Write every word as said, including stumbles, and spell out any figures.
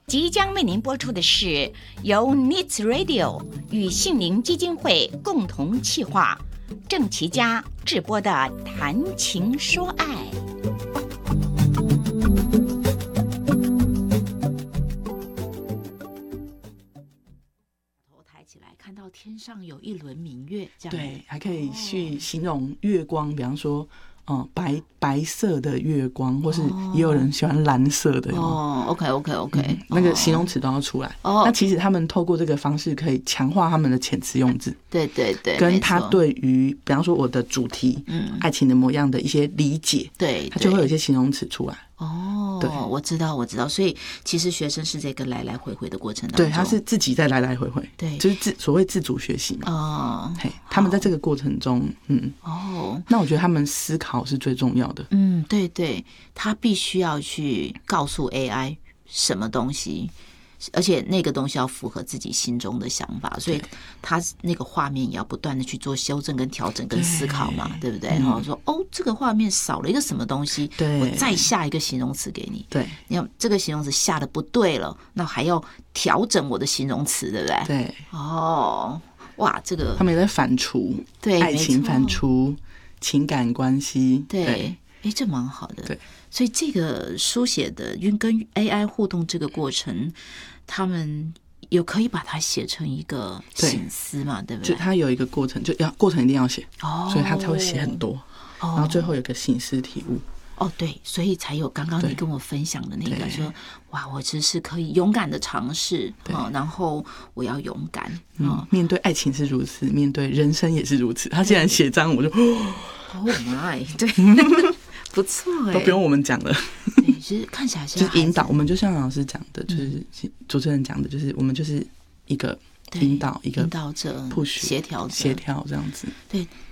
即将为您播出的是由 Needs Radio 与杏林基金会共同企划，郑琦家制播的《谈情说爱》。头抬起来，看到天上有一轮明月，这样对，还可以去形容月光，比方说。嗯，白白色的月光，或是也有人喜欢蓝色的哦。OK OK OK，、嗯、 那个形容词都要出来。哦，那其实他们透过这个方式可以强化他们的遣词用字。 对对对， 跟他对于比方说我的主题，嗯，爱情的模样的一些理解， 对， 他就会有一些形容词出来。 哦，对，我知道，我知道，所以其实学生是这个来来回回的过程当中， 对，他是自己在来来回回，对，就是自所谓自主学习嘛。哦，嘿，他们在这个过程中，嗯，哦，那我觉得他们思考是最重要的。 嗯，对对，他必须要去告诉 A I 什么东西。而且那个东西要符合自己心中的想法，所以他那个画面也要不断的去做修正跟调整跟思考嘛， 对, 对不对？然后、嗯、说哦，这个画面少了一个什么东西，我再下一个形容词给你。 对， 你看这个形容词下的不对了，那还要调整我的形容词，对不对？ 对， 哦，哇，这个他们也在反刍， 对， 爱情反刍，情感关系， 对。哎，这蛮好的。 对， 所以这个书写的跟 A I 互动这个过程，他们有可以把它写成一个省思嘛， 对, 对不对？ 就它有一个过程，就要过程一定要写，哦，所以他才会写很多，哦，然后最后有个省思体悟。 哦，对，所以才有刚刚你跟我分享的那个说，哇，我只是可以勇敢的尝试，哦，然后我要勇敢， 哦，嗯，面对爱情是如此，面对人生也是如此。他既然写章，我就 ，Oh my， 对。不错哎， 都不用我们讲了。 对，其实看起来是就是引导，我们就像老师讲的，就是主持人讲的，就是我们就是一个引导，一个引导者， push 协调者， 协调这样子。 对，